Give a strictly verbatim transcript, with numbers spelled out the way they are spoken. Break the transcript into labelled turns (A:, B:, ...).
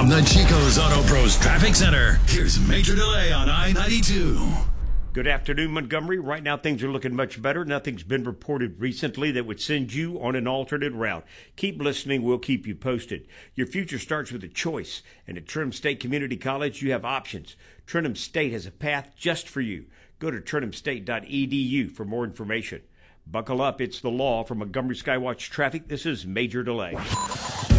A: From the Chico's Auto Pros Traffic Center, here's Major Delay on I ninety-two.
B: Good afternoon, Montgomery. Right now, things are looking much better. Nothing's been reported recently that would send you on an alternate route. Keep listening. We'll keep you posted. Your future starts with a choice, and at Trenton State Community College, you have options. Trenton State has a path just for you. Go to trenton state dot e d u for more information. Buckle up. It's the law. From Montgomery Skywatch Traffic, this is Major Delay.